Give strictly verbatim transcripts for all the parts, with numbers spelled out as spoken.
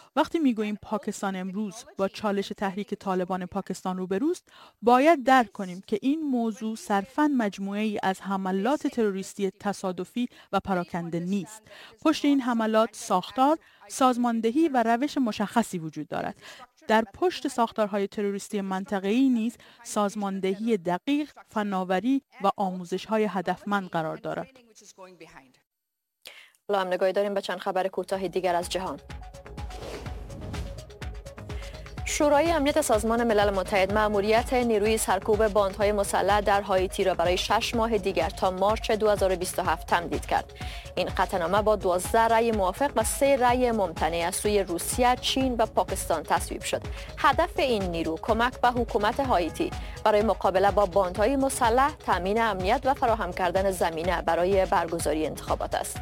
وقتی میگوییم پاکستان امروز با چالش تحریک طالبان پاکستان روبروست، باید درک کنیم که این موضوع صرفاً مجموعه ای از حملات تروریستی تصادفی و پراکنده نیست. پشت این حملات ساختار، سازماندهی و روش مشخصی وجود دارد. در پشت ساختارهای تروریستی منطقه‌ای نیز سازماندهی دقیق، فناوری و آموزش‌های هدفمند قرار دارد. حالا هم نگاهی داریم به چند خبر کوتاه دیگر از جهان. شورای امنیت سازمان ملل متحد مأموریت نیروی سرکوب باندهای مسلح در هایتی را برای شش ماه دیگر تا مارچ دو هزار و بیست و هفت تمدید کرد. این قطعنامه با دوازده رأی موافق و سه رأی ممتنع از سوی روسیه، چین و پاکستان تصویب شد. هدف این نیرو کمک به حکومت هایتی برای مقابله با باندهای مسلح، تامین امنیت و فراهم کردن زمینه برای برگزاری انتخابات است.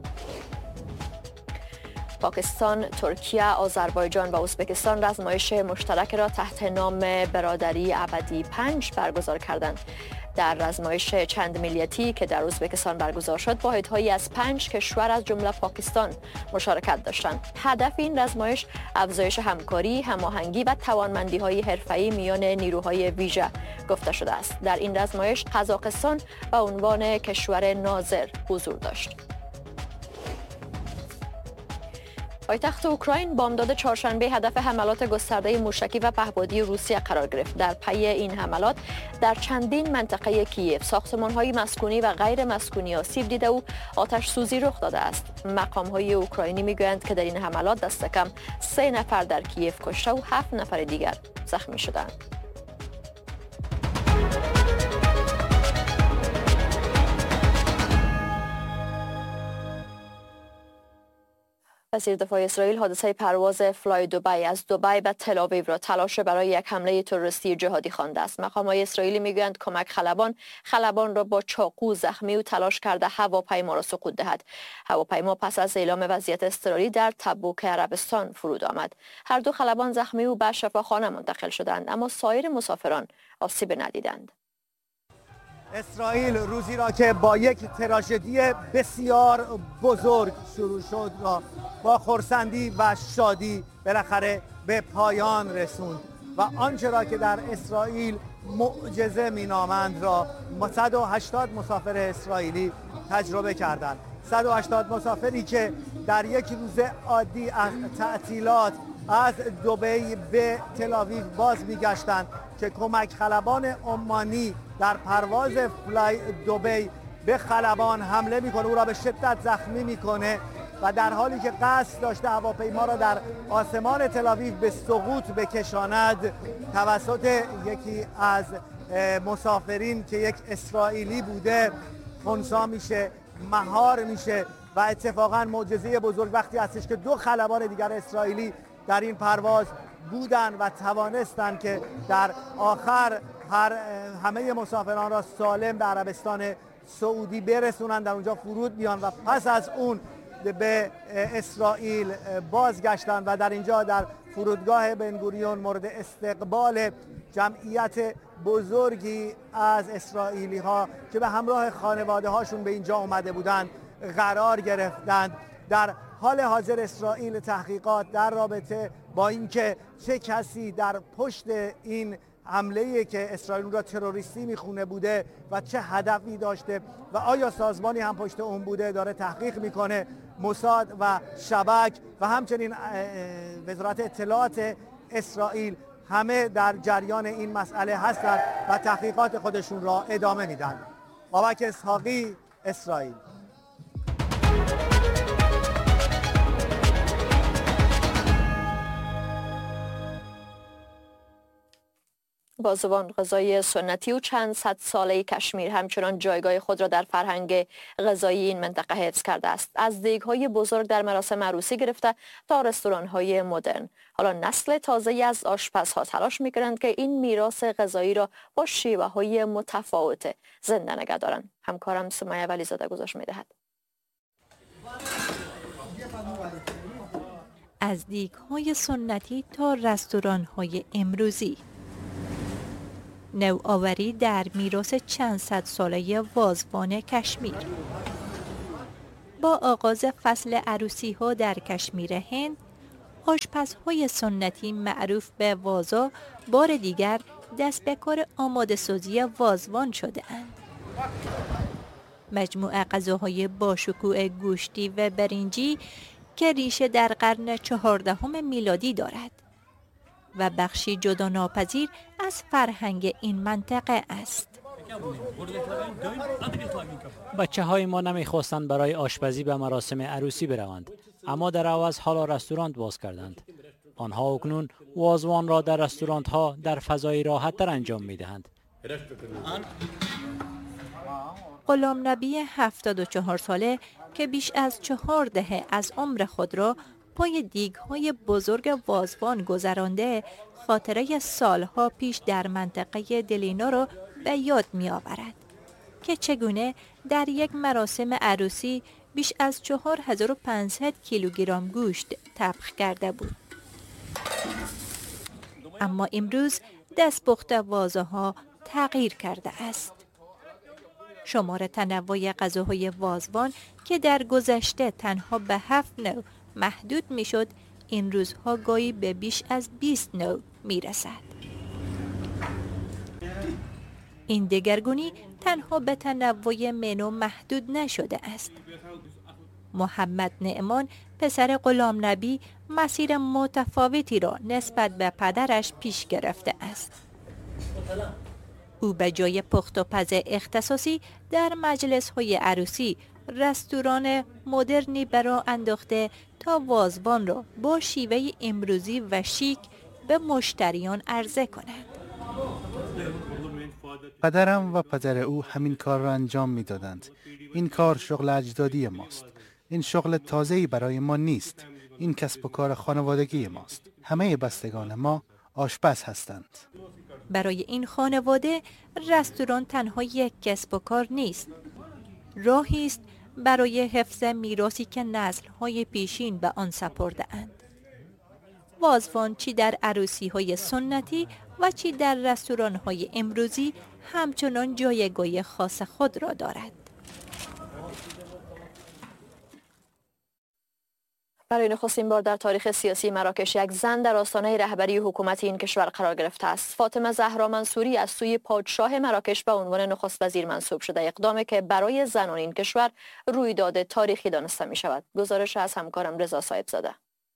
پاکستان، ترکیه، آذربایجان و ازبکستان رزمایش مشترک را تحت نام برادری ابدی پنج برگزار کردند. در رزمایش چند ملیتی که در ازبکستان برگزار شد، واحدهایی از پنج کشور از جمله پاکستان مشارکت داشتند. هدف این رزمایش افزایش همکاری، هماهنگی و توانمندی‌های حرفه‌ای میان نیروهای ویژه گفته شده است. در این رزمایش قزاقستان به عنوان کشور ناظر حضور داشت. پایتخت اوکراین بامداد چهارشنبه هدف حملات گسترده موشکی و پهپادی روسیه قرار گرفت. در پی این حملات در چندین منطقه کیف ساختمان‌های مسکونی و غیر مسکونی آسیب دیده و آتش سوزی رخ داده است. مقام‌های اوکراینی می‌گویند که در این حملات دست کم سه نفر در کیف کشته و هفت نفر دیگر زخمی شدند. وزیر دفاع اسرائیل حادثه پرواز فلای دبی از دبی به تل آویو را تلاش برای یک حمله تروریستی جهادی خوانده است. مقام‌های اسرائیلی میگویند کمک خلبان خلبان را با چاقو زخمی و تلاش کرده هواپیما را سقوط دهد. هواپیما پس از اعلام وضعیت اضطراری در تبوک عربستان فرود آمد. هر دو خلبان زخمی و به شفاخانه منتقل شدند، اما سایر مسافران آسیب ندیدند. اسرائیل روزی را که با یک تراژدی بسیار بزرگ شروع شد را با خرسندی و شادی بالاخره به پایان رسوند و آنچه را که در اسرائیل معجزه مینامند را صد و هشتاد مسافر اسرائیلی تجربه کردند. صد و هشتاد مسافری که در یک روز عادی از تعطیلات از دبی به تل آویو باز میگشتند که کمک خلبان عمانی در پرواز فلای دبی به خلبان حمله میکنه، او را به شدت زخمی میکنه و در حالی که قصد داشته هواپیما را در آسمان تل آویو به سقوط بکشاند، توسط یکی از مسافرین که یک اسرائیلی بوده خنثی میشه، مهار میشه و اتفاقا معجزه بزرگ وقتی هستش که دو خلبان دیگر اسرائیلی در این پرواز بودن و توانستند که در آخر هر همه مسافران را سالم به عربستان سعودی برسونند، در اونجا فرود بیان و پس از اون به اسرائیل بازگشتند و در اینجا در فرودگاه بنگوریون مورد استقبال جمعیت بزرگی از اسرائیلی ها که به همراه خانواده هاشون به اینجا اومده بودند قرار گرفتند. در حال حاضر اسرائیل تحقیقات در رابطه با اینکه چه کسی در پشت این حمله‌ای که اسرائیل را تروریستی میخونه بوده و چه هدفی داشته و آیا سازمانی هم پشت اون بوده داره تحقیق میکنه. موساد و شبک و همچنین وزارت اطلاعات اسرائیل همه در جریان این مسئله هستند و تحقیقات خودشون را ادامه میدن. بابک اسحاقی، اسرائیل. بازوان غذایی سنتی و چند صد ساله کشمیر همچنان جایگاه خود را در فرهنگ غذایی این منطقه حفظ کرده است. از دیگ‌های بزرگ در مراسم عروسی گرفته تا رستوران‌های مدرن، حالا نسل تازه‌ای از آشپزها تلاش می‌کنند که این میراث غذایی را با شیوه‌های متفاوت زنده نگه دارند. همکارم سمیه ولیزاده گزارش می‌دهد. از دیگ‌های سنتی تا رستوران‌های امروزی، نوآوری در میراث چند صد ساله وازوان کشمیر. با آغاز فصل عروسی ها در کشمیر هند، آشپزهای سنتی معروف به وازا بار دیگر دست به کار آماده سازی وازوان شده اند. مجموعه غذاهای باشکوه گوشتی و برنجی که ریشه در قرن چهاردهم میلادی دارد و بخشی جدا ناپذیر از فرهنگ این منطقه است. بچه های ما نمیخواستند برای آشپزی به مراسم عروسی بروند، اما در عوض حالا رستوران باز کردند. آنها اکنون وازوان را در رستوران ها در فضای راحت تر انجام می دهند. غلام نبی هفتاد و چهار ساله که بیش از چهار دهه از عمر خود را پای دیگ‌های بزرگ وازوان گذرانده، خاطره سالها پیش در منطقه دلینا را به یاد می‌آورد که چگونه در یک مراسم عروسی بیش از چهار هزار و پانصد کیلوگرم گوشت طبخ کرده بود. اما امروز دستپخت وازها تغییر کرده است. شمار تنوع غذاهای وازوان که در گذشته تنها به هفت نوع محدود میشد، این روزها گاهی به بیش از بیست نوع میرسد. این دگرگونی تنها به تنوع منو محدود نشده است. محمد نعمان پسر غلام نبی مسیر متفاوتی را نسبت به پدرش پیش گرفته است. او به جای پخت و پز اختصاصی در مجلس‌های عروسی رستوران مدرنی برا انداخته تا وازوان را با شیوه امروزی و شیک به مشتریان عرضه کند. پدرم و پدر او همین کار را انجام می‌دادند. این کار شغل اجدادی ماست. این شغل تازه‌ای برای ما نیست. این کسب و کار خانوادگی ماست. همه بستگان ما آشپز هستند. برای این خانواده رستوران تنها یک کسب و کار نیست، راهی است برای حفظ میراثی که نسل‌های پیشین به آن سپرده اند. وازوان چی در عروسی‌های سنتی و چی در رستوران‌های امروزی همچنان جایگاه خاص خود را دارد. برای نخستین بار در تاریخ سیاسی مراکش یک زن در آستانه رهبری حکومت این کشور قرار گرفته است. فاطمه زهرا منصوری از سوی پادشاه مراکش به عنوان نخست وزیر منصوب شده، اقدامی که برای زنان این کشور رویداد تاریخی دانسته می شود. گزارش از همکارم رضا صاحبزاده.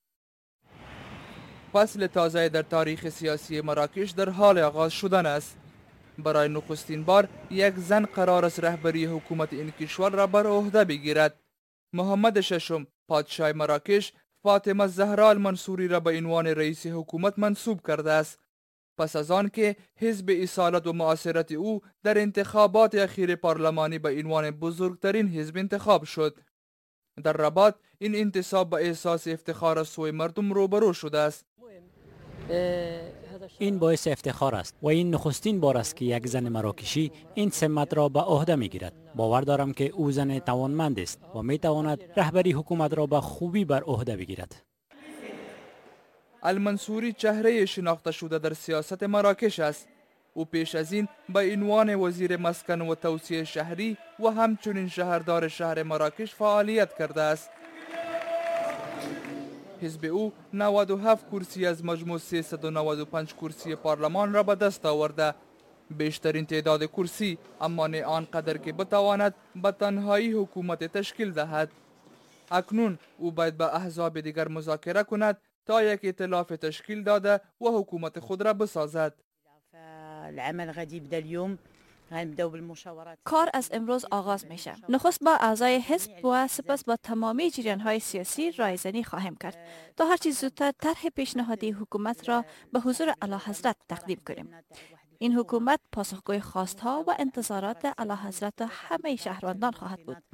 فصل تازه در تاریخ سیاسی مراکش در حال آغاز شدن است. برای نخستین بار یک زن قرار است رهبری حکومت این کشور را بر عهده بگیرد. محمد ششم پادشاه مراکش فاطمه زهرا المنصوری را به عنوان رئیس حکومت منصوب کرده است، پس از آن که حزب اصالت و معاصرت او در انتخابات اخیر پارلمانی به عنوان بزرگترین حزب انتخاب شد. در رباط این انتصاب به احساس افتخار از سوی مردم روبرو شده است. این باعث افتخار است و این نخستین بار است که یک زن مراکشی این سمت را به عهده میگیرد. باور دارم که او زن توانمند است و میتواند رهبری حکومت را به خوبی بر عهده بگیرد. المنصوری چهره شناخته شده در سیاست مراکش است. او پیش از این به عنوان وزیر مسکن و توسعه شهری و همچنین شهردار شهر مراکش فعالیت کرده است. حزب او نود و هفت کرسی از مجموع سیصد و نود و پنج کرسی پارلمان را به دست آورده، بیشترین تعداد کرسی، اما نه آنقدر که بتواند به تنهایی حکومت تشکیل دهد. اکنون او باید با احزاب دیگر مذاکره کند تا یک ائتلاف تشکیل داده و حکومت خود را بسازد. کار از امروز آغاز میشه. نخست با اعضای حزب و سپس با تمامی جریان‌های سیاسی رایزنی خواهیم کرد تا هرچی زودتر طرح پیشنهادی حکومت را به حضور اعلیحضرت تقدیم کنیم. این حکومت پاسخگوی خواستها و انتظارات اعلیحضرت همه شهروندان خواهد بود.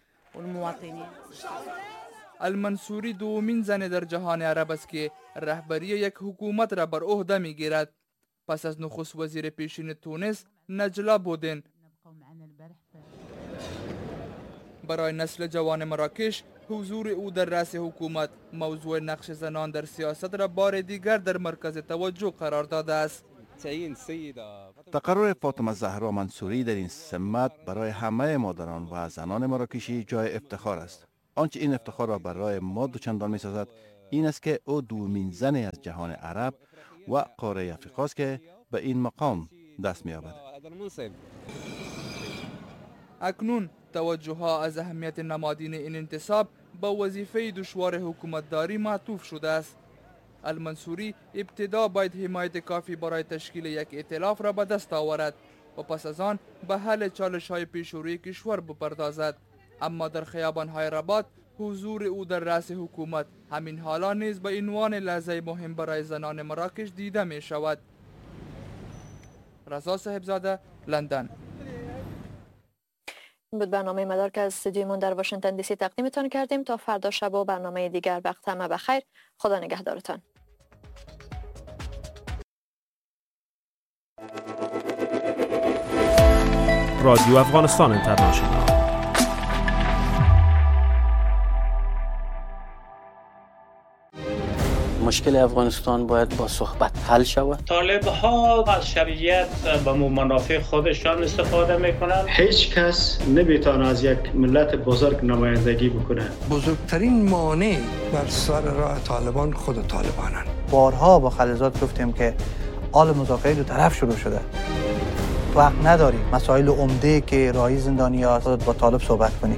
المنصوری دومین زن در جهان عرب است که رهبری یک حکومت را بر عهده میگیرد، پس از نخست وزیر پیشین تونس نجلا بودن. برای نسل جوان مراکش حضور او در رأس حکومت موضوع نقش زنان در سیاست را بار دیگر در مرکز توجه قرار داده است. تقرر فاطمه زهرا منصوری در این سمت برای همه مادران و زنان مراکشی جای افتخار است. آنچه این افتخار را برای ما دوچندان می سازد این است که او دومین زن از جهان عرب و قاره افریقاست که به این مقام دست می‌یابد. اکنون توجه ها از اهمیت نمادین این انتصاب به وظیفه دشوار حکومتداری معطوف شده است. المنصوری ابتدا باید حمایت کافی برای تشکیل یک ائتلاف را به دست آورد و پس از آن به حل چالش های پیشروی کشور بپردازد. اما در خیابان های رباط حضور او در رأس حکومت همین حالا نیز به عنوان لحظه مهم برای زنان مراکش دیده می شود. رضا صاحبزاده، لندن. این بود برنامه مدار که از استودیومون در واشنگتن دی سی تقدیمتان کردیم. تا فردا شب و برنامه دیگر، وقت همه بخیر. خدا نگهدارتان. رادیو افغانستان اینترنشنال. مشکل افغانستان باید با صحبت حل شود. طالب ها از شرعیت به منافع خودشان استفاده میکنند. هیچ کس نمیتونه از یک ملت بزرگ نمایندگی بکنه. بزرگترین مانع بر سر راه طالبان خود طالبانن. بارها با خلیزات گفتیم که آل مذاکره دو طرف شروع شده. وقت نداریم مسائل عمده که راهی زندانی‌ها با طالب صحبت کنیم.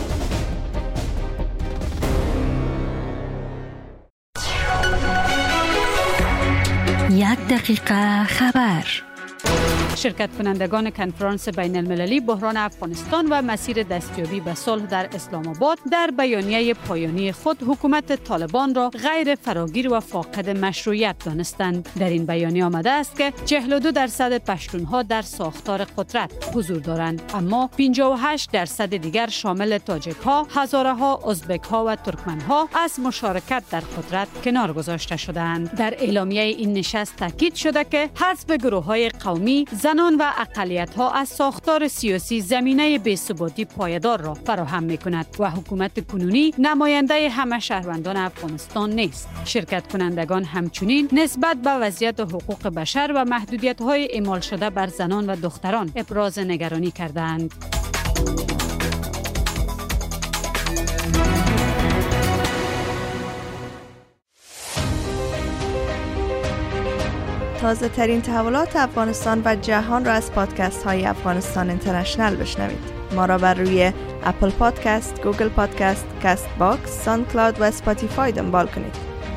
یک دقیقه خبر. شرکت کنندگان کنفرانس بین المللی بحران افغانستان و مسیر دستیابی به صلح در اسلام آباد در بیانیه پایانی خود حکومت طالبان را غیر فراگیر و فاقد مشروعیت دانستند. در این بیانیه آمده است که چهل و دو درصد پشتونها در ساختار قدرت حضور دارند، اما پنجاه و هشت درصد دیگر شامل تاجک ها، هزاره ها، ازبک ها و ترکمن ها از مشارکت در قدرت کنار گذاشته شدند. در اعلامیه این نشست تاکید شده که حذف گروه های قومی، زنان و اقلیت‌ها از ساختار سیاسی زمینه بی‌ثباتی پایدار را فراهم می‌کند و حکومت کنونی نماینده همه شهروندان افغانستان نیست. شرکت کنندگان همچنین نسبت به وضعیت حقوق بشر و محدودیت‌های اعمال شده بر زنان و دختران ابراز نگرانی کردند. تازه ترین تحولات افغانستان و جهان را از پادکست های افغانستان اینترنشنل بشنوید. ما را بر روی اپل پادکست، گوگل پادکست، کست باکس، ساوند کلاود و اسپاتیفای دنبال کنید.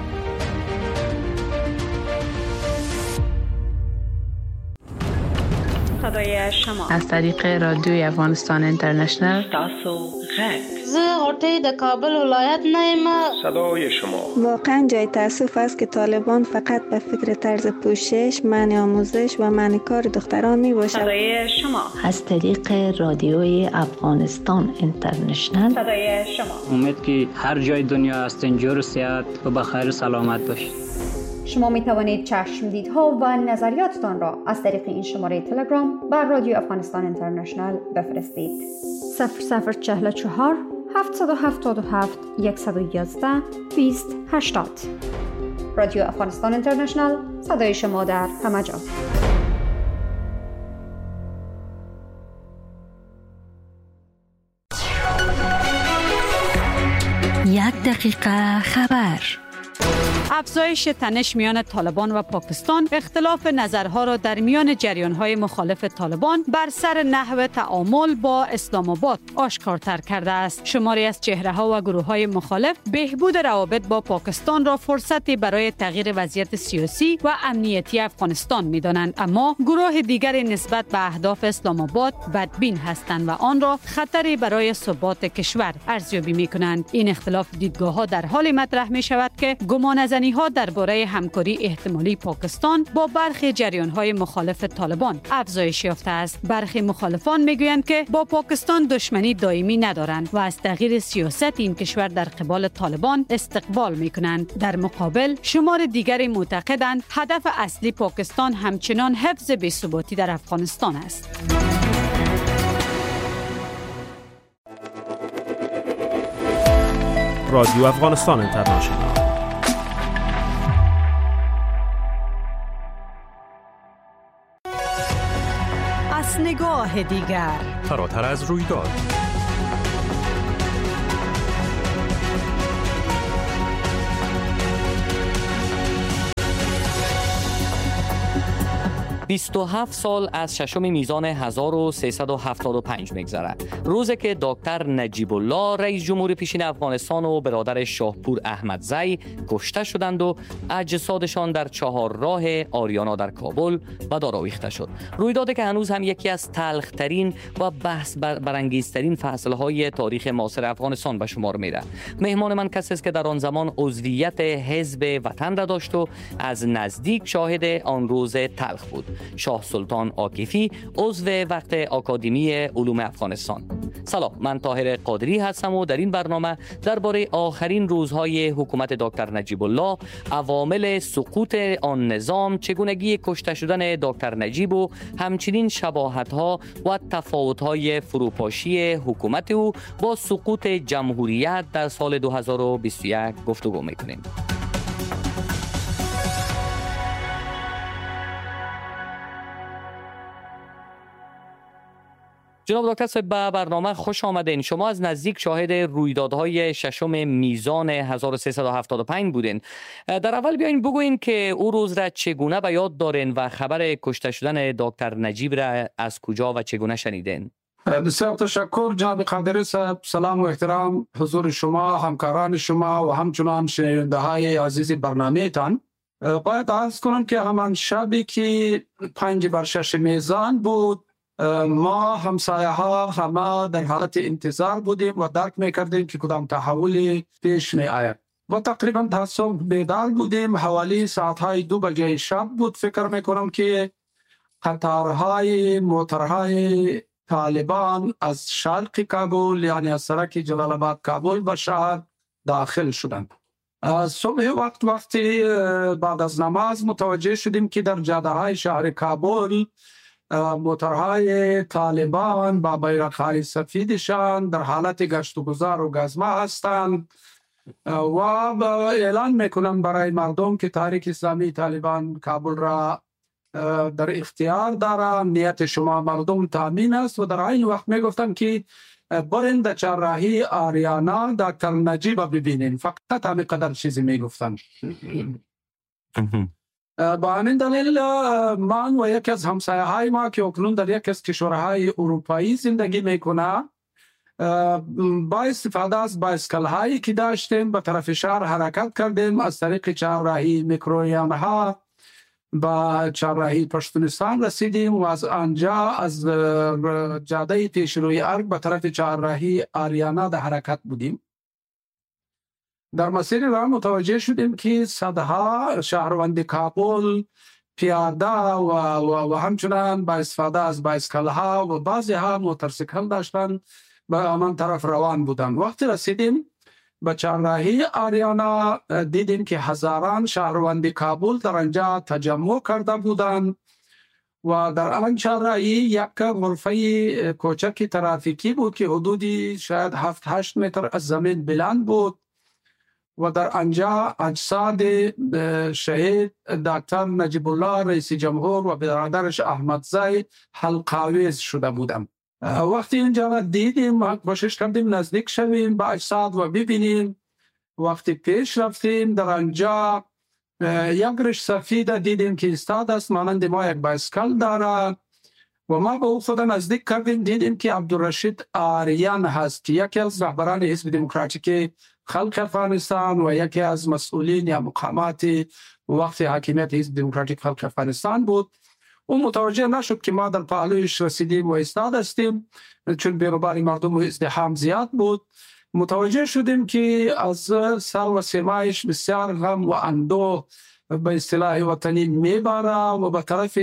صدای شما از طریق رادیوی افغانستان اینترنشنل. تاسو غږ. زه غوټۍ د کابل ولایت نه یم. صدای شما. واقعا جای تاسف است که طالبان فقط به فکر طرز پوشش، منع آموزش و منع کار دختران می باشد. صدای شما از طریق رادیوی افغانستان اینترنشنل. صدای شما. امید که هر جای دنیا هستین جور و صحت و بخیر سلامت باشید. شما می توانید چشمدیدها و نظریاتتان را از طریق این شماره تلگرام بر رادیو افغانستان اینترنشنل بفرستید. صفر صفر چهل و چهار هفتصد و هفتاد و هفت صد و یازده بیست هشتاد. رادیو افغانستان اینترنشنل، صدای شما در همه جا. یک دقیقه خبر. افزایش تنش میان طالبان و پاکستان اختلاف نظرها را در میان جریان‌های مخالف طالبان بر سر نحو تعامل با اسلام آباد آشکارتر کرده است. شماری از چهره‌ها و گروه‌های مخالف بهبود روابط با پاکستان را فرصتی برای تغییر وضعیت سیاسی و امنیتی افغانستان می‌دانند، اما گروه دیگری نسبت به اهداف اسلام آباد بدبین هستند و آن را خطری برای ثبات کشور ارزیابی می‌کنند. این اختلاف دیدگاه‌ها در حالی مطرح می‌شود که گمانه‌زنی ها درباره همکاری احتمالی پاکستان با برخی جریان‌های مخالف طالبان افزایش یافته است. برخی مخالفان میگویند که با پاکستان دشمنی دائمی ندارند و از تغییر سیاست این کشور در قبال طالبان استقبال میکنند. در مقابل شمار دیگری معتقدند هدف اصلی پاکستان همچنان حفظ بی‌ثباتی در افغانستان است. رادیو افغانستان اینترنشنال. نگاه دیگر فراتر از رویداد. بیست و هفت سال از ششم میزان هزار و سیصد و هفتاد و پنج میگذره، روزی که دکتر نجیب الله رئیس جمهور پیشین افغانستان و برادر شاهپور احمدزی کشته شدند و اجسادشان در چهار راه آریانا در کابل به دار آویخته شد. رویدادی که هنوز هم یکی از تلخترین و بحث برانگیزترین فصلهای تاریخ معاصر افغانستان به شمار میره. مهمان من کسی است که در آن زمان عضویت حزب وطن را داشت و از نزدیک شاهد آن روز تلخ بود. شاه سلطان عاکفی، عضو وقت آکادمی علوم افغانستان. سلام، من طاهر قادری هستم و در این برنامه درباره آخرین روزهای حکومت دکتر نجیب الله، عوامل سقوط آن نظام، چگونگی کشته شدن دکتر نجیب و همچنین شباهت‌ها و تفاوت‌های فروپاشی حکومت او با سقوط جمهوریت در سال دو هزار و بیست و یک گفتگو می‌کنیم. جناب دکتر صاحب، به برنامه خوش آمدین. شما از نزدیک شاهد رویدادهای ششم میزان هزار و سیصد و هفتاد و پنج بودین. در اول بیاین بگوین که او روز را چگونه به یاد دارین و خبر کشته شدن دکتر نجیب را از کجا و چگونه شنیدین؟ بسیار تشکر جناب قادری صاحب. سلام و احترام حضور شما، همکاران شما و همچنان شنونده های عزیز برنامه تان. باید عرض کنم که همان شبی که پنج بر شش میزان بود، ما همسایه ها همه در حالت انتظار بودیم و درک میکردیم که کدام تحولی پیش می آید و تقریبا تا صبح بیدار بودیم. حوالی ساعت های دو بجه شب بود. فکر میکنم که قطارهای موترهای طالبان از شرق کابل، یعنی از سرک جلال آباد کابل به شهر داخل شدند. صبح وقت وقتی بعد از نماز متوجه شدیم که در جاده های شهر کابل موترهای طالبان با بیرق‌های سفیدشان در حالت گشت و گذار و گزمه هستند و اعلان میکنم برای مردم که تحریک اسلامی طالبان کابل را در اختیار دارم، نیت شما مردم تامین است. و در این وقت میگفتم که برین در چهارراهی آریانا دکتر نجیب ببینین. فقط همین قدر چیزی میگفتن. با همین دلیل من و یکی از همسایه های ما که اکنون در یک از کشورهای اروپایی زندگی میکنه، با استفاده از بایسکل هایی که داشتیم به طرف شهر حرکت کردیم. از طریق چهارراهی میکرویان ها با چهارراهی پشتونستان رسیدیم و از آنجا از جاده پیشروی ارگ به طرف چهارراهی آریانا در حرکت بودیم. در مسیر راه متوجه شدیم که صدها شهروند کابل پیاده و, و, و همچنان با استفاده از بایسکل ها و بعضی ها موتورسیکل داشتن به آن طرف روان بودند. وقتی رسیدیم به چهارراهی آریانا دیدیم که هزاران شهروند کابل در آنجا تجمع کرده بودند و در آن چهارراهی یک غرفه کوچک ترافیکی بود که حدودی شاید هفت هشت متر از زمین بلند بود و در آنجا اجساد شهید دکتر نجیب الله رئیس جمهور و برادرش احمدزی حلق‌آویز شده بودند. وقتی اینجا را دیدیم کوشش کردیم نزدیک شویم به اجساد و ببینیم. وقتی پیش رفتیم در آنجا یک ریش سفید دیدیم که ایستاده است، مانند ما یک بایسکل دارد و ما به او خود نزدیک کردیم. دیدیم که عبدالرشید آریان هست که یکی از رهبران حزب دموکراتیک خلق افغانستان و یکی از مسئولین یا مقامات وقت حاکمیت حزب دموکراتیک خلق افغانستان بود. او متوجه نشد که ما در پهلویش رسیدیم و ایستاده هستیم، چون بیروبار مردم و ازدحام زیاد بود. متوجه شدیم که از سر و سیمایش بسیار غم و اندوه به اصطلاح وطنی میباره و به طرف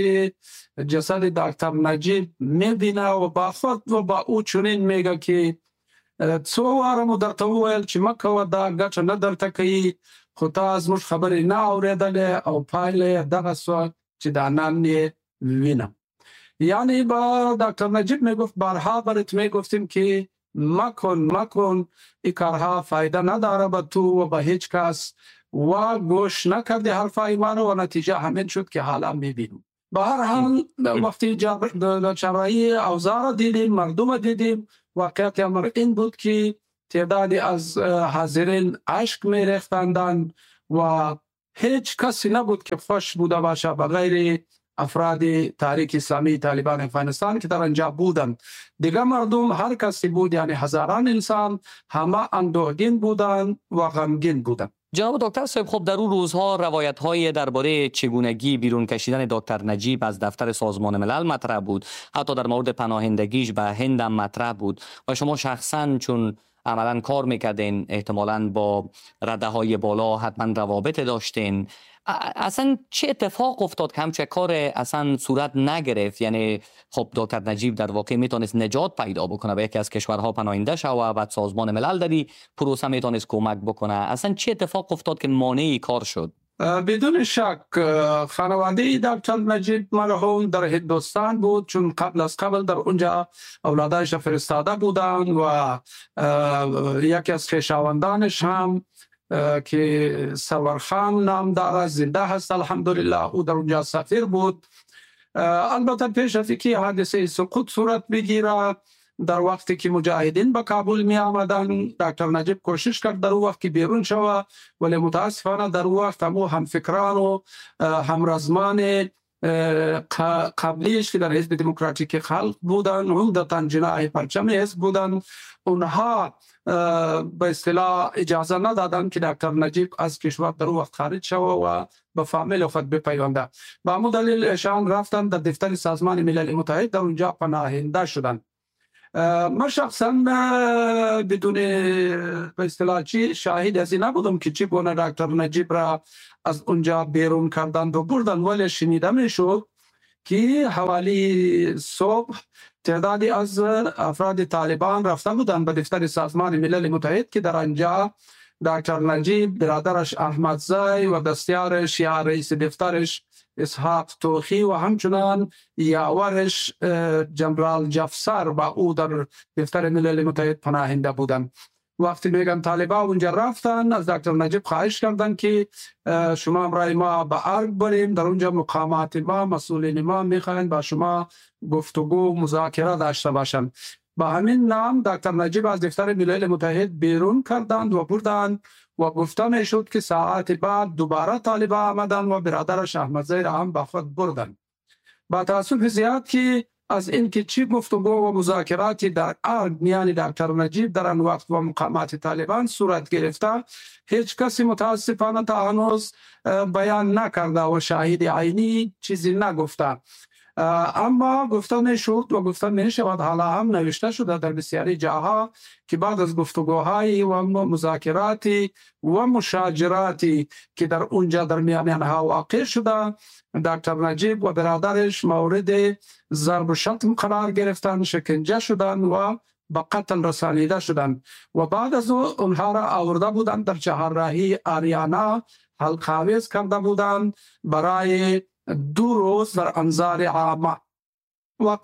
جسد دکتر نجیب میبینه و با خود و با او چنین میگه که څو واره مو درته وویل چې مه کوه دا ګټه نه درته کوي، خو تا زموږ خبرې نه اورېدلې او پایله یې دغه سوه چې دا نن یې وینم. یعنی با دکتر نجیب میگفت بارها برات میگفتیم که مکن مکن این کارها فایده نداره به تو و به هیچ کس و گوش نکردی حرفای من و نتیجه همین شد که حالا میبینیم. به هر حال وقتی چهارراهی اوضاع دیدیم، مردم دیدیم، واقعیت امر این بود که تعدادی از حاضرین اشک می ریختند و هیچ کسی نبود که خوش بوده باشه به غیر افراد تحریک اسلامی طالبان افغانستان که در آنجا بودند. دیگر مردم هر کسی بود، یعنی هزاران انسان، همه اندوهگین بودند و غمگین بودند. جناب دکتر صاحب، خب در اون روزها روایت‌های درباره چگونگی بیرون کشیدن دکتر نجیب از دفتر سازمان ملل مطرح بود، حتی در مورد پناهندگیش به هند هم مطرح بود و شما شخصاً چون عملاً کار میکردین، احتمالاً با رده‌های بالا حتما روابط داشتین، اصلا چه اتفاق افتاد که همچه کار اصلا صورت نگرفت؟ یعنی خب دکتر نجیب در واقع میتونست نجات پیدا بکنه، به یکی از کشورها پناهنده شد و بعد سازمان ملل در این پروسه میتونست کمک بکنه. اصلا چه اتفاق افتاد که مانع کار شد؟ بدون شک خانواده دکتر نجیب مرحوم در هندوستان بود، چون قبل از قبل در اونجا اولادش فرستاده بودند و یکی از خویشاوندانش هم که سرورخان نام داره زنده هست الحمدلله، او در اونجا سفیر بود. البته پیش از اینکه حادثه سقوط صورت بگیره، در وقتی که مجاهدین به کابل می آمدن، دکتر نجیب کوشش کرد در وقت که بیرون شود، ولی متاسفانه در وقت همو همفکران و همرزمان قبلیش که در حزب دموکراتیک خلق بودن، عمدتاً جناح پرچم حزب بودن، اونها به اصطلاح اجازه ندادن که دکتر نجیب از کشور در وقت خارج شود و به فامیل خود بپیونده. به همون دلیل ایشان رفتن در دفتر سازمان ملل متحد، در اونجا پناهنده شدند. من شخصا بدون به اصطلاح چی شاهد از این نبودم که چی گونه دکتر نجیب را از اونجا بیرون کردند و بردن، ولی شنیده میشد که حوالی صبح تعدادی از افراد طالبان رفته بودند به دفتر سازمان ملل متحد که در آنجا دکتر نجیب، برادرش احمد زی و دستیارش یا رئیس دفترش اسحاق توخی و همچنان یاورش جنرال جفسر با او در دفتر ملل متحد پناهنده بودند. وقتی میگن طالبان اونجا رفتن، از دکتر نجیب خواهش کردن که شما امرای ما به ارگ بریم، در اونجا مقامات ما، مسئولین ما میخواین با شما گفتگو مذاکره داشته باشند. با همین نام دکتر نجیب از دفتر ملل متحد بیرون کردند و بردند و گفته میشد که ساعت بعد دوباره طالبان آمدن و برادرش احمد زی را هم با خود بردند. با تاسف زیاد که از اینکه چی گفتگو و مذاکراتی در ارگ میان دکتر نجیب در آن وقت و مقامات طالبان صورت گرفته، هیچ کسی متاسفانه تا هنوز بیان نکرده و شاهد عینی چیزی نگفته. اما گفته میشد و گفته میشود، حالا هم نوشته شده در بسیاری جاها که بعد از گفتگوهای و مذاکراتی و مشاجراتی که در اونجا در میان آنها واقع شده، دکتر نجیب و برادرش مورد ضرب و شتم قرار گرفتن، شکنجه شدن و به قتل رسانیده شدند و بعد از او اونها را آورده بودند در چهارراهی آریانا حلقه آویز کرده بودند برای دو روز در انظار عامه. و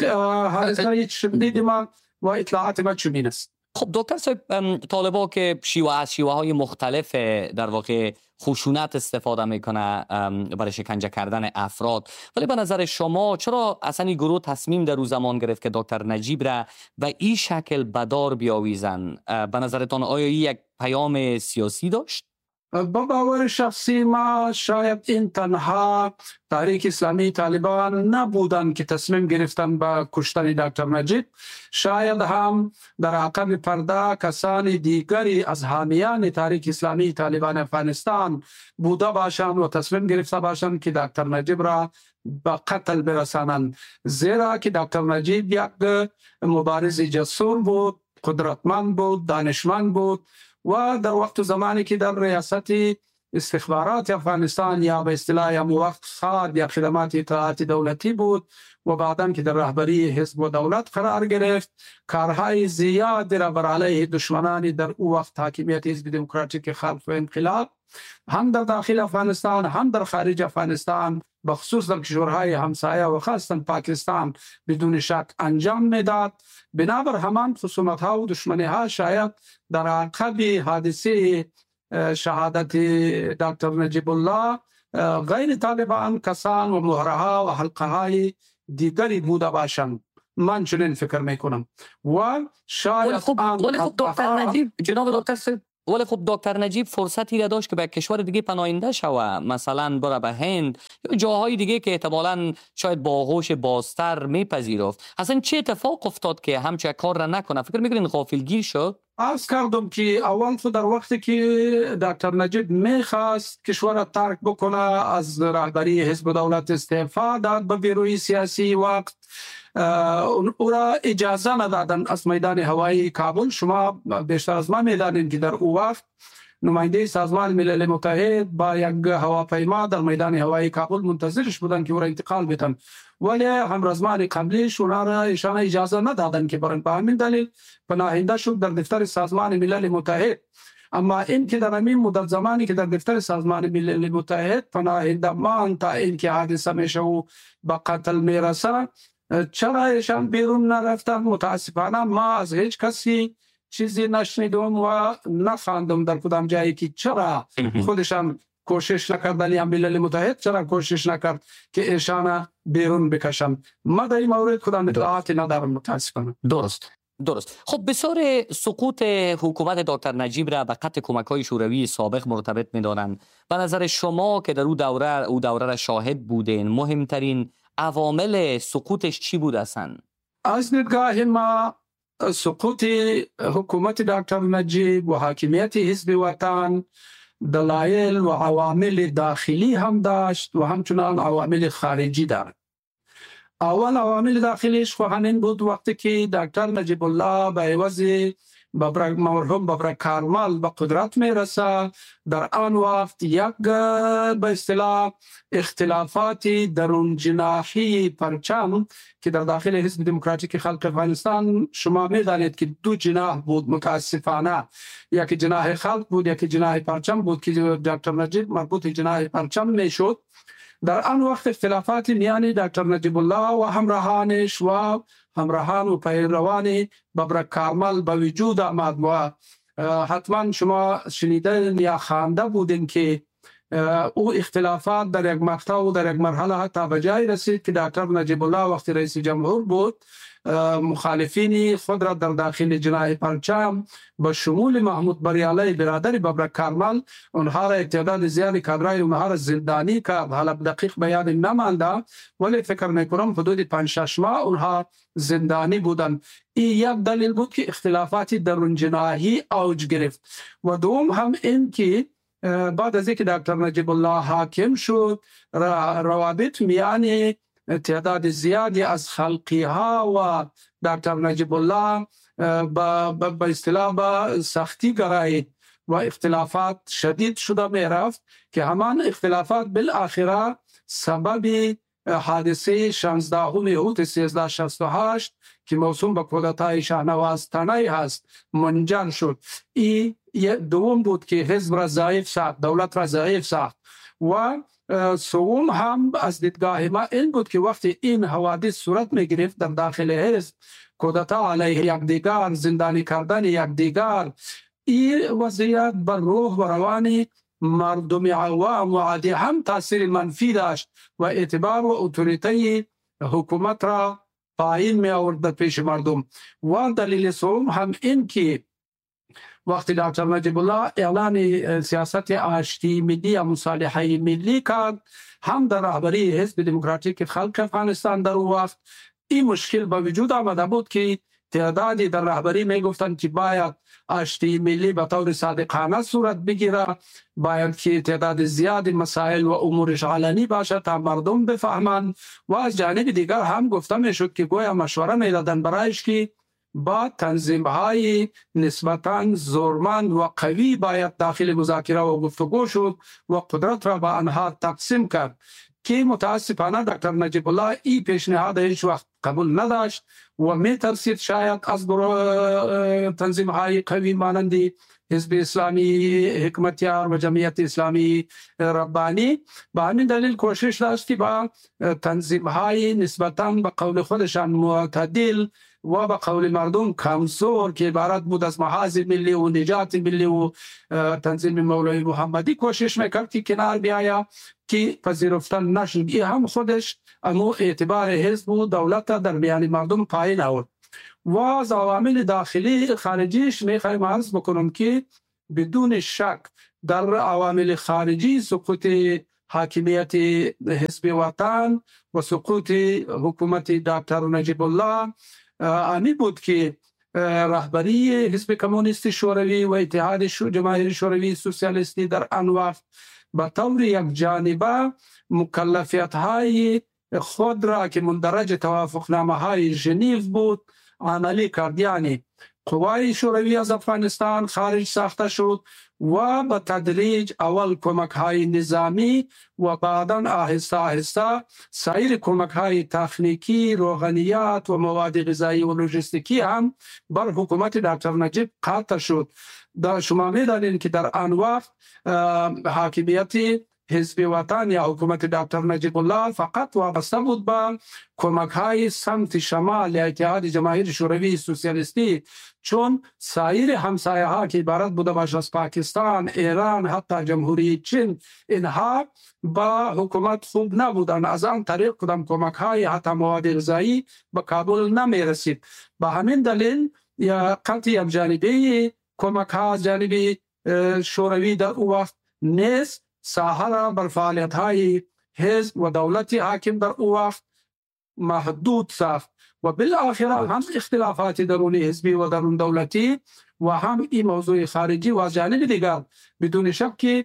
حادثه شدید ما و اطلاعات ما چنین است. خب دکتر صاحب، طالبا که شیوه از شیوه های مختلف در واقع خشونت استفاده میکنه برای شکنجه کردن افراد، ولی به نظر شما چرا اصلا این گروه تصمیم در روز زمان گرفت که دکتر نجیب را به این شکل بدار بیاویزن؟ به نظرتان آیا یک پیام سیاسی داشت؟ با باور شخصی ما شاید این تنها تحریک اسلامی طالبان نبودند که تصمیم گرفتن به کشتن دکتر نجیب. شاید هم در عقب پرده کسان دیگری از حامیان تحریک اسلامی طالبان افغانستان بوده باشند و تصمیم گرفته باشند که دکتر نجیب را به قتل برسانند، زیرا که دکتر نجیب یک مبارز جسور بود، قدرتمند بود، دانشمند بود و در وقت زمانی که در ریاست استخبارات افغانستان یا به اصطلاح یا وقت خاد یا خدمات اطلاعاتی دولتی بود و بعداً که در رهبری حزب و دولت قرار گرفت، کارهای زیاد را بر علیه دشمنان در او وقت حاکمیت حزب دموکراتیک خلق و انقلاب هم در داخل افغانستان هم در خارج افغانستان، بخصوص در کشورهای همسایه و خاصتا پاکستان بدون شک انجام میداد. بنابر همان خصومت ها و دشمنی ها شاید در عقب حادثه شهادت دکتر نجیب الله غیر طالبان کسان و مهره ها و حلقه های دیگری بوده باشند. من چنین فکر میکنم و شاید خب دکتر نجیب، جناب دکتر ولی خب دکتر نجیب فرصتی را داشت که به کشور دیگه پناهنده شوه، مثلا بره به هند یا جاهای دیگه که احتمالاً شاید با آغوش بازتر میپذیرفت. اصلا چه اتفاق افتاد که همچه کار را نکنه؟ فکر میکنین غافلگیر شد؟ عرض کردم که اول خود در وقتی که دکتر نجیب میخواست کشور را ترک بکنه، از رهبری حزب دولت استعفا داد به بیروی سیاسی وقت، او را اجازه ندادن از میدان هوایی کابل. شما بیشتر از ما میدانید که در او وقت نماینده سازمان ملل متحد با یک هواپیما در میدان هوایی کابل منتظرش بودن که او را انتقال بدن، ولی همرزمان قبلیش اونا را ایشان اجازه ندادن که برن. به همین دلیل پناهنده شد در دفتر سازمان ملل متحد. اما این که در همین مدت زمانی که در دفتر سازمان ملل متحد پناهنده ماند تا اینکه حادثه میشه و به قتل میرسه، چرا ایشان بیرون نرفتن؟ متاسفانه ما از هیچ کسی چیزی نشنیدم و نفهمیدم در کدام جایی که چرا خودشان کوشش نکردن یا ملل متحد چرا کوشش نکرد که ایشان بیرون بکشن. ما در این مورد کدام اطلاعاتی ندارم متاسفانه. درست درست. خب بسیار سقوط حکومت دکتر نجیب را به قطع کمک‌های شوروی سابق مرتبط می‌دانند. به نظر شما که در او دوره او دوره را شاهد بودین، مهمترین عوامل سقوطش چی بود هستند؟ از دیدگاه ما سقوط حکومت دکتر نجیب و حاکمیت حزب وطن دلایل و عوامل داخلی هم داشت و همچنان عوامل خارجی دارد. اول عوامل داخلیش خو همین بود وقتی که دکتر نجیب الله به عوض مرحوم ببرک کارمل به قدرت میرسه، در آن وقت یک به اصطلاح اختلافات درون جناحی پرچم که در داخل حزب دموکراتیک خلق افغانستان شما میدانید که دو جناح بود متاسفانه، یکی جناح خلق بود یکی جناح پرچم بود که دکتر نجیب مربوط جناح پرچم میشد. در آن وقت اختلافات میان دکتر نجیب الله و همراهانش و همراهان و پیروان ببرک کارمل به وجود آمد و حتما شما شنیدن یا خوانده بودین که او اختلافات در یک مقطع و در یک مرحله حتی به جای رسید که دکتر نجیب الله وقتی رئیس جمهور بود مخالفین خود را در داخل جناح پرچم به شمول محمود بریالی برادر ببرک کارمل اونها را تعداد زیادی کادرای اونها را زندانی کرد. حالا دقیق بیان نمانده ولی فکر میکنم حدود پنج شش ماه اونها زندانی بودند. این یک دلیل بود که اختلافات درون جناحی اوج گرفت و دوم هم این که بعد از اینکه دکتر نجیب الله حاکم شد روابط میان تعداد زیادی از خلقی ها و دکتر نجیب الله به اصطلاح به سختی گرایید و اختلافات شدید شده می رفت که همان اختلافات بالاخره سبب حادثه شانزدهم اوت سیزده شصت و هشت که موسوم به کودتای شاهنواز تنایی هست منجر شد. این دوم بود که حزب را ضعیف ساخت، دولت را ضعیف ساخت و سوم هم از دیدگاه ما این بود که وقتی این حوادث صورت می گرفت در داخل حزب، کودتا علیه یکدیگر، زندانی کردن یکدیگر، این وضعیت بر روح و روان مردم عوام و عادی هم تاثیر منفی داشت و اعتبار و اتوریته حکومت را پایین می آورد در پیش مردم. و دلیل سوم هم این که وقتی دکتر نجیب الله اعلان سیاست آشتی ملی یا مصالحه ملی کرد، هم در رهبری حزب دموکراتیک خلق افغانستان در اون وقت این مشکل به وجود آمده بود که تعدادی در رهبری می گفتند که باید آشتی ملی به طور صادقانه صورت بگیره، باید که تعداد زیادی مسائل و امورش علنی باشد تا مردم بفهمند و از جانب دیگر هم گفته می شد که گویا مشوره می دادن برایش که با تنظیم‌های نسبتاً زورمند و قوی باید داخل مذاکره و گفتگو شد و قدرت را با آنها تقسیم کرد که متاسفانه دکتر نجیب الله این پیشنهاد هیچ وقت قبول نداشت و می‌ترسید شاید از تنظیم‌های قوی مانند حزب اسلامی حکمتیار و جمعیت اسلامی ربانی به همین دلیل کوشش داشت که با تنظیم‌های نسبتاً به قول خودشان معتدل و به قول مردم کمزور که عبارت بود از محاذ ملی و نجات ملی و تنظیم مولوی محمدی کوشش میکرد که کنار بیاید که پذیرفتن نشد. این هم خودش امو اعتبار حزب و دولت در میان مردم پایین آورد. و از عوامل داخلی خارجیش میخوایم عرض بکنم که بدون شک در عوامل خارجی سقوط حاکمیت حزب وطن و سقوط حکومت دکتر نجیب الله آنی بود که رهبری حزب کمونیست شوروی و اتحاد جماهیر شوروی سوسیالیستی در آن وقت به طور یک جانبه مکلفیت های خود را که مندرج توافقنامه های ژنو بود عملی کرد. یعنی قوای شوروی از افغانستان خارج ساخته شد و به تدریج اول کمک های نظامی و بعدا آهسته آهسته سایر کمک های تکنیکی، روغنیات و مواد غذایی و لوجستیکی هم بر حکومت دکتر نجیب قطع شد. در شما می‌دانید که در آن وقت حاکمیت حزب وطن یا حکومت دکتر نجیب الله فقط وابسته بود به کمک های سمت شمال یا اتحاد جماهیر شوروی سوسیالیستی، چون سایر همسایه ها که عبارت بوده باشه از پاکستان، ایران، حتی جمهوری چین، اینها با حکومت خوب نبودن. از آن طریق کدام کمک های حتی مواد غذایی به کابل نمی رسید. به همین دلیل یا قطع یک جانبه کمک ها از جانب شوروی در او وقت نیست ساحه را بر فعالیت های حزب و دولت حاکم در او وقت محدود ساخت و بالاخره هم اختلافات درونی حزبی و درون دولتی و هم این موضوع خارجی و از جانب دیگر بدون شک که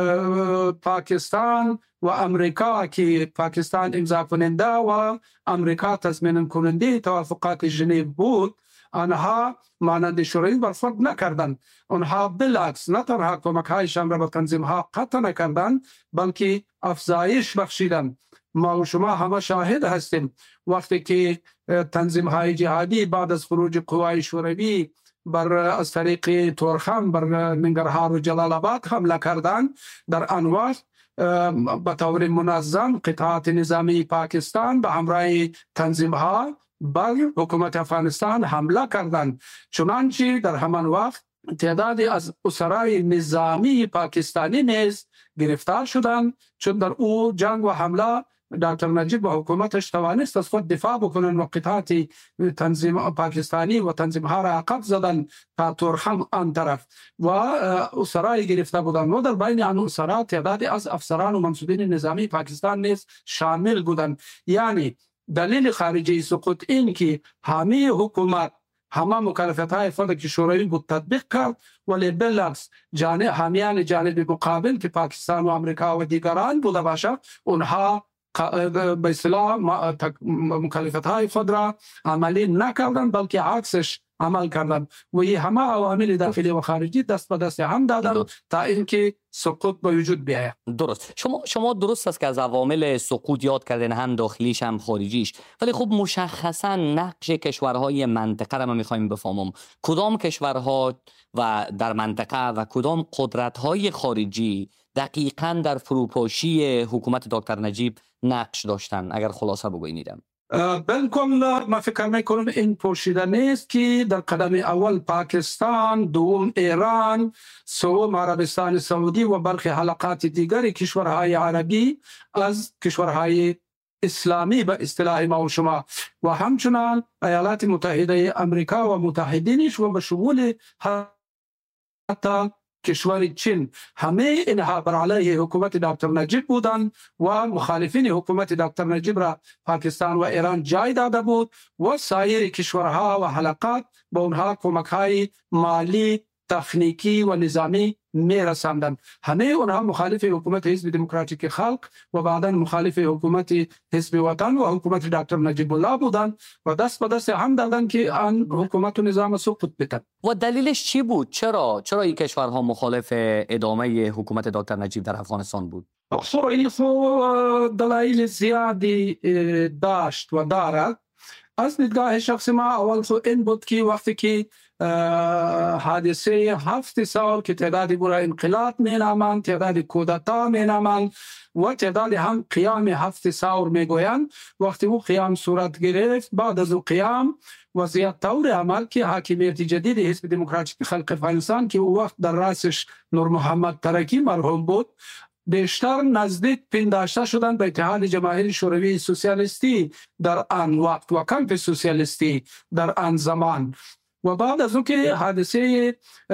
پاکستان و امریکا که پاکستان امضا کننده و امریکا تضمین کننده توافقات ژنو بود، آنها مانند شوروی برخورد نکردند. آنها بالعکس نه تنها کمک هایشان را به تنظیم ها قطع نکردند بلکه افزایش بخشیدند. ما و شما همه شاهد هستیم وقتی که تنظیم های جهادی بعد از خروج قوای شوروی بر از طریق تورخم بر ننگرهار و جلال آباد حمله کردند، در آن وقت به طور منظم قطعات نظامی پاکستان به همراه تنظیم ها بر حکومت افغانستان حمله کردند. چنانچه در همان وقت تعدادی از اسرای نظامی پاکستانی نیز گرفتار شدند، چون در او جنگ و حمله دکتر نجیب و حکومتش توانست از خود دفاع بکنند و قطعات تنظیم پاکستانی و تنظیم ها را عقب زدند تا تورخم آن طرف و اسرای گرفته بودند و در بین آن اسرا تعدادی از افسران و منصوبین نظامی پاکستان نیز شامل بودند. یعنی دلیل خارجی سقوط این که همه حکومت همه مکلفیت های خود که شوروی بود تطبیق کرد، ولی بالعکس جانب حامیان جانب مقابل که پاکستان و امریکا و دیگران بوده باشه اونها به اصطلاح مکلفیت های خود را عملی نکردند بلکه عکسش عمل کردند و این همه عوامل داخلی و خارجی دست به دست هم دادند تا اینکه سقوط به وجود بیاید. درست. شما شما درست است که از عوامل سقوط یاد کردین، هم داخلیش هم خارجیش، ولی خب مشخصا نقش کشورهای منطقه را ما می‌خوایم بفهمم. کدام کشورها و در منطقه و کدام قدرت‌های خارجی دقیقاً در فروپاشی حکومت دکتر نجیب نقش داشتن؟ اگر خلاصه بگوییدم. بالکل ما فکر میکنم این پوشیده نیست که در قدم اول پاکستان، دوم ایران، سوم عربستان سعودی و برخی حلقات دیگر کشورهای عربی از کشورهای اسلامی به اصطلاح ما و شما و همچنان ایالات متحده امریکا و متحدینش و به شمول حتی کشور چین، همه اینها بر علیه حکومت دکتر نجیب بودند و مخالفین حکومت دکتر نجیب را پاکستان و ایران جای داده بود و سایر کشورها و حلقات به اونها کمک های مالی، تکنیکی و نظامی می رساندند. همه اونها مخالف حکومت حزب دموکراتیک خلق و بعدا مخالف حکومت حزب وطن و حکومت دکتر نجیب الله بودند و دست به دست هم دادند که آن حکومت و نظام سقوط بدن. و دلیلش چی بود؟ چرا چرا این کشورها مخالف ادامه حکومت دکتر نجیب در افغانستان بود؟ خب این دلایل زیادی داشت و دارد. از دیدگاه شخص ما اول خود این بود که وقتی که حادثه هفت سال که تعدادی برای انقلاب می نامند، تعدادی کودتا می نامند و تعدادی هم قیام هفت سال می گویند، وقتی او قیام صورت گرفت بعد از او قیام وضعیت طور عمل که حاکمیت جدید حزب دموکراتیک خلق افغانستان که او وقت در رأسش نور محمد ترکی مرحوم بود بیشتر نزدیک پنداشته شدند به اتحاد جماهیر شوروی سوسیالیستی در آن وقت و کمپ سوسیالیستی در آن زمان و بعد از اون که حادثه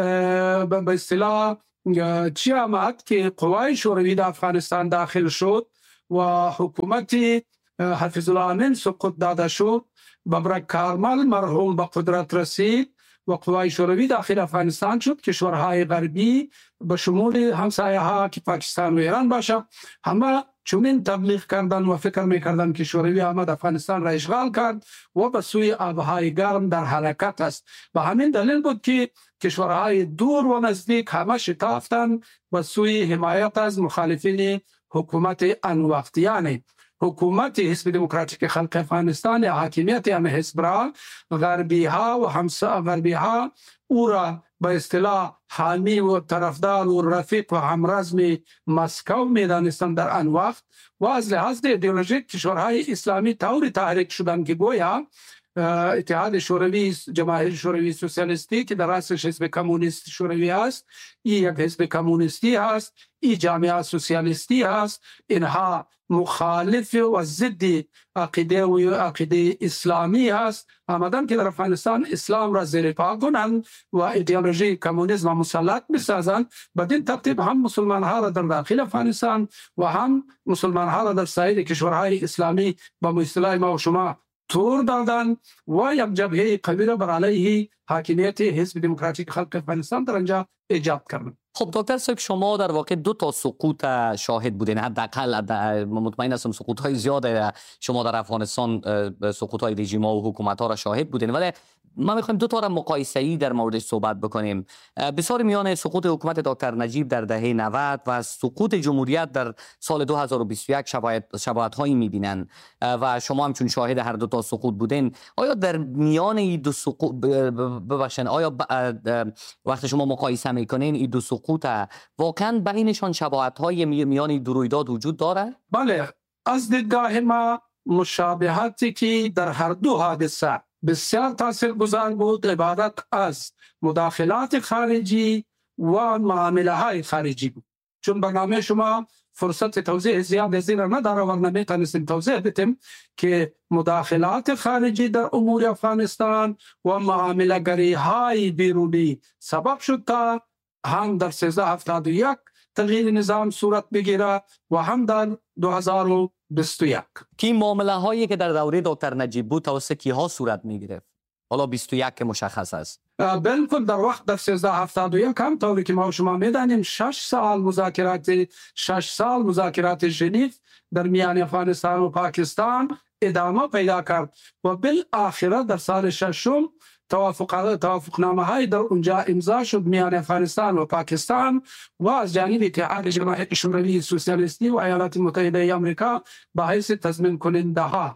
به اصطلاح چی آمد که قوای شوروی در افغانستان داخل شد و حکومت حفیظ الله امین سقوط داده شد، ببرک کارمل مرحوم به قدرت رسید و قوای شوروی داخل افغانستان شد. کشورهای غربی به شمول همسایه ها که پاکستان و ایران باشه همه چونین تبلیغ کردن و فکر میکردن که شوروی آمد افغانستان را اشغال کرد و به سوی آبهای گرم در حرکت است. به همین دلیل بود که کشورهای دور و نزدیک همه شتافتن به سوی حمایت از مخالفین حکومت آن وقت، یعنی حکومت حزب دموکراتیک خلق افغانستان یا حاکمیت هم حزب را غربی ها و همسا غربی ها او را به اصطلاح حامی و طرفدار و رفیق و همرزم مسکو می دانستند در آن وقت و از لحاظ ایدئولوژیک کشورهای اسلامی طوری تحریک شدند که گویا اتحاد شوروی، جماهیر شوروی سوسیالیستی که در رأسش حزب کمونیست شوروی است، این یک حزب کمونیستی است، این جامعه سوسیالیستی است، اینها مخالف و ضد عقیده و عقیده اسلامی است، آمدن که در افغانستان اسلام را زیر پا کنند و ایدئولوژی کمونیسم مسلط بسازند. بدین ترتیب هم مسلمان ها را در داخل افغانستان و هم مسلمان ها را در سایر کشورهای اسلامی با اصطلاح ما و شما تور دادن و یک جبهه قوی را بر علیه حاکمیت حزب دموکراتیک خلق افغانستان در آنجا ایجاد کردند. خب دکتر صاحب، شما در واقع دو تا سقوط شاهد بودین، حداقل مطمئن هستم سقوط های زیاد شما در افغانستان، سقوط های رژیم ها و حکومت ها را شاهد بودین، ولی ما میخوایم دو تا را مقایسه ای در موردش صحبت بکنیم. بسیار میان سقوط حکومت دکتر نجیب در دهه نود و سقوط جمهوریت در سال دو هزار و بیست و یک شباهت هایی میبینن و شما هم چون شاهد هر دو تا سقوط بودین، آیا در میان این دو سقوط ببخشید آیا وقتی شما مقایسه میکنین این دو سقوط واقعا بینشان شباهت های میان دو رویداد وجود داره؟ بله، از دیدگاه ما مشابهتی که در هر دو حادثه بسیار تاثیرگذار بود عبارت از مداخلات خارجی و معامله های خارجی بود. چون برنامه شما فرصت توضیح زیاد از این نداره و نمیتونستیم توضیح بدیم که مداخلات خارجی در امور افغانستان و معامله گری های بیرونی سبب شد تا هم در سیزده هفتاد و یک تغییر نظام صورت بگیره و هم در دو هزار و بیست و یک. که معامله هایی که در دوره دکتر نجیب بود توسط کیها صورت میگرفت؟ حالا بیست و یک که مشخص است. بالکل در وقت در سیزده هفتاد و یک هم طوری که ما شما میدانیم شش سال مذاکرات شش سال مذاکرات ژنو در میان افغانستان و پاکستان ادامه پیدا کرد و بالاخره در سال ششم توافق توافقنامه های در اونجا امضا شد میان افغانستان و پاکستان و از جانب اتحاد جماهیر شوروی سوسیالیستی و ایالات متحده آمریکا به حیث تضمین کننده ها.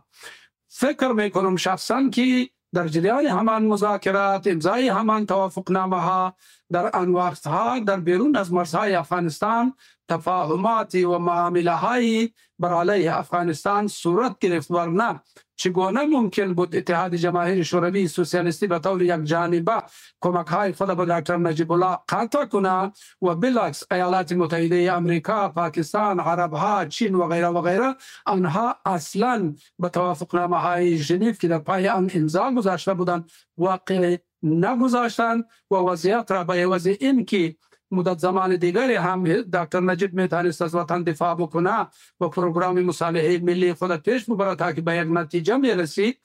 فکر میکنم شخصا که در جریان همان مذاکرات، امضای همان توافقنامه ها در آن وقت ها در بیرون از مرزهای افغانستان تفاهماتی و معامله های بر علیه افغانستان صورت گرفت، ورنه چگونه ممکن بود اتحاد جماهیر شوروی سوسیالیستی به طور یک جانبه کمک های خود به دکتر نجیب الله قطع کنه و بالعکس ایالات متحده آمریکا، پاکستان، عرب ها، چین و غیره و غیره آنها اصلا به توافقنامه های ژنو که در پای آن امضا گذاشته بودند واقع نگذاشتند و وضعیت را به عوض این که مدت زمان دیگری هم دکتر نجیب میتونست از وطن دفاع بکنه و پروگرام مصالحه ملی خود پیش ببره تا که به یک نتیجه میرسید،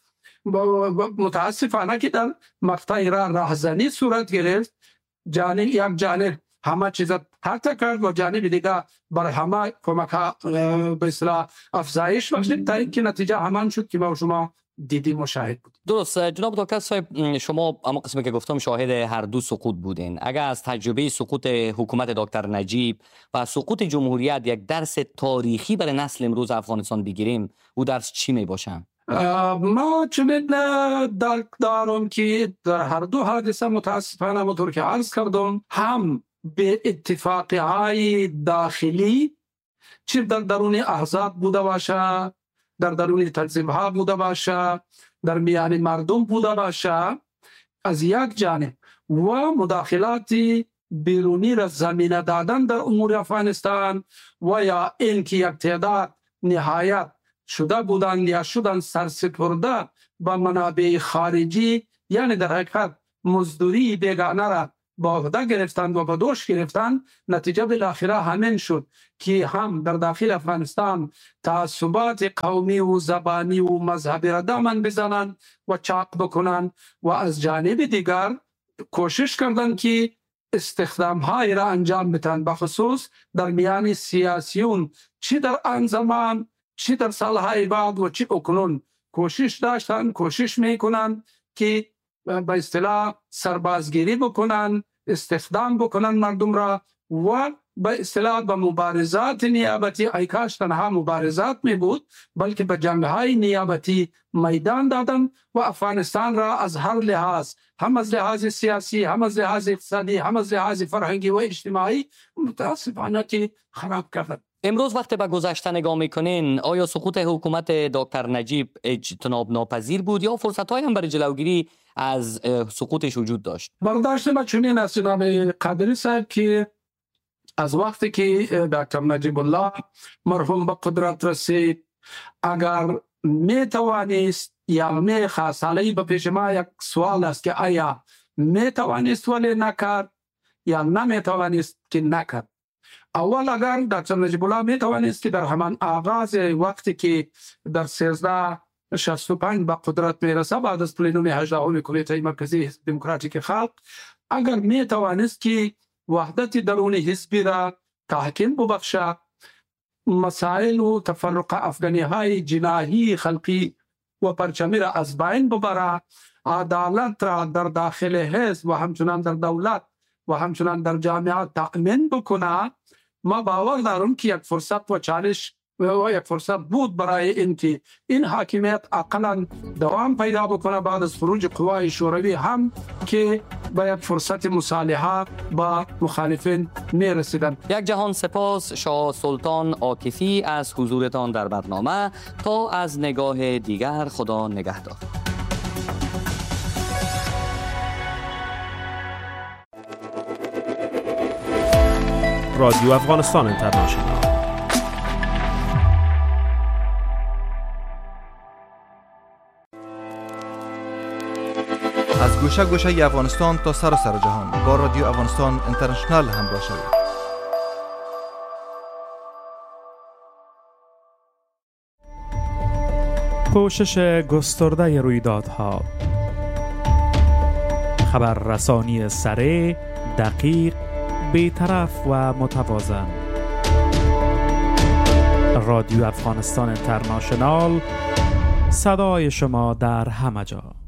متاسفانه که در مقطع را راهزنی صورت گرفت، جانب یک جانب همه چیز حتی کرد و جانب دیگه بر همه کمک ها به اصطلاح افزایش بخشید تا اینکه نتیجه همان شد که ما شما دیدی مشاهد بود. درست جناب دکتر صاحب، شما اما قسمی که گفتم شاهد هر دو سقوط بودین. اگر از تجربه سقوط حکومت دکتر نجیب و سقوط جمهوریت یک درس تاریخی برای نسل امروز افغانستان بگیریم، او درس چی می باشن؟ ما چنین درک دارم که در هر دو حادثه متاسفانه همونطور که عرض کردم هم به اتفاقی های داخلی چه در درون احزاب بوده باشه، در درون تنظیم ها بوده باشه، در میان مردم بوده باشه از یک جانب و مداخلات بیرونی را زمینه دادن در امور افغانستان و یا این که یک تعداد نهایت شده بودند یا شدن سرسپرده با منابع خارجی، یعنی در حقیقت مزدوری بیگانه را با عهده گرفتند و با دوش گرفتند، نتیجه بالاخره همین شد که هم در داخل افغانستان تعصبات قومی و زبانی و مذهبی را دامن بزنند و چاق بکنند و از جانب دیگر کوشش کردند که استخدام های را انجام بدن، بخصوص در میان سیاسیون، چی در آن زمان چی در سالهای بعد و چی اکنون کوشش داشتند، کوشش میکنند که به اصطلاح سربازگیری بکنند، استخدام بکنند مردم را و به اصطلاح به مبارزات نیابتی، ای کاش تنها مبارزات می بود بلکه به جنگ‌های نیابتی میدان دادن و افغانستان را از هر لحاظ، هم از لحاظ سیاسی، هم از لحاظ اقتصادی، هم از لحاظ فرهنگی و اجتماعی متاسفانه خراب کردند. امروز وقتی به گذشته نگاه میکنین، آیا سقوط حکومت دکتر نجیب اجتناب ناپذیر بود یا فرصت‌های هم برای جلوگیری از سقوطش وجود داشت؟ برداشت ما چنین است جناب قادری صاحب که از وقتی که دکتر نجیب الله مرحوم به قدرت رسید، اگر می توانست یا می خواست، حالا به پیش ما یک سوال است که آیا می توانست ولی نکرد یا نمی توانست که نکرد. اول اگر دکتر نجیب الله می توانست که در همان آغاز وقتی که در سیزده شصت و پنج به قدرت می رسد بعد از پلنوم هجدهم کمیته مرکزی حزب دموکراتیک خلق، اگر می توانست که وحدت درون حزبی را تحکیم ببخشد، مسائل و تفرق افغانی های جناحی خلقی و پرچمی را از بین ببرد، عدالت را در داخل حزب و همچنان در دولت و همچنان در جامعه تأمین بکند، ما باور دارم که یک فرصت و چالش و یک فرصت بود برای اینکه این حاکمیت اقلا دوام پیدا بکنه بعد از خروج قوای شوروی، هم که با یک فرصت مصالحه با مخالفین میرسیدند. یک جهان سپاس شاه سلطان عاکفی از حضورتان در برنامه. تا از نگاه دیگر، خدا نگهدار. رادیو افغانستان اینترنشنال. از گوشه گوشه افغانستان تا سراسر جهان با رادیو افغانستان اینترنشنال همراه شوید. پوشش گسترده رویدادها، خبررسانی سریع، دقیق، بی‌طرف و متوازن. رادیو افغانستان اینترنشنال، صدای شما در همه جا.